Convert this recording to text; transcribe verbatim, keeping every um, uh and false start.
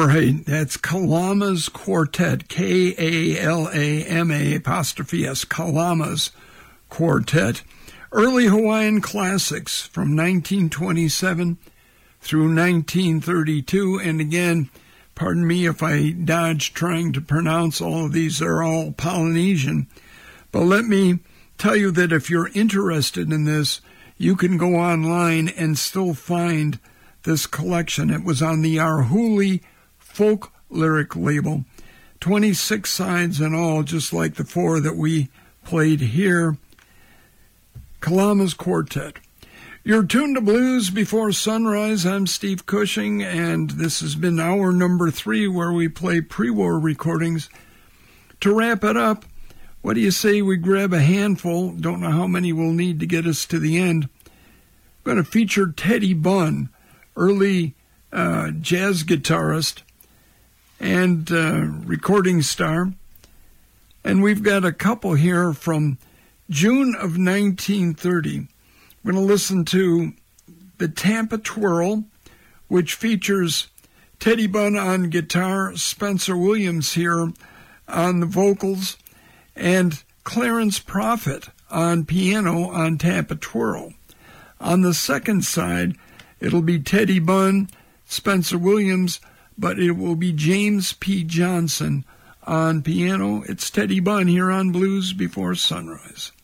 All right, that's Kalama's Quartet, K A L A M A apostrophe S, Kalama's Quartet. Early Hawaiian classics from nineteen twenty-seven through nineteen thirty-two. And again, pardon me if I dodge trying to pronounce all of these. They're all Polynesian. But let me tell you that if you're interested in this, you can go online and still find this collection. It was on the Arhuli Folk Lyric label. twenty-six sides in all, just like the four that we played here. Kalama's Quartet. You're tuned to Blues Before Sunrise. I'm Steve Cushing, and this has been hour number three where we play pre-war recordings. To wrap it up, what do you say we grab a handful? Don't know how many we'll need to get us to the end. I'm going to feature Teddy Bunn, early uh, jazz guitarist and uh, recording star. And we've got a couple here from June of nineteen thirty. We're going to listen to the Tampa Twirl, which features Teddy Bunn on guitar, Spencer Williams here on the vocals, and Clarence Prophet on piano on Tampa Twirl. On the second side, it'll be Teddy Bunn, Spencer Williams, but it will be James P. Johnson on piano. It's Teddy Bunn here on Blues Before Sunrise.